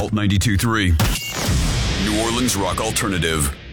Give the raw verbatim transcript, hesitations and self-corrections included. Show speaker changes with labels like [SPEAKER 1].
[SPEAKER 1] Gold ninety-two point three. New Orleans Rock Alternative.